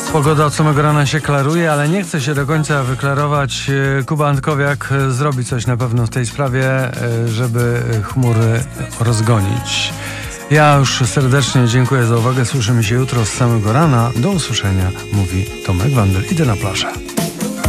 Pogoda od samego rana się klaruje, ale nie chce się do końca wyklarować. Kuba Antkowiak zrobi coś na pewno w tej sprawie, żeby chmury rozgonić. Ja już serdecznie dziękuję za uwagę. Słyszymy się jutro z samego rana. Do usłyszenia, mówi Tomek Wandel. Idę na plażę.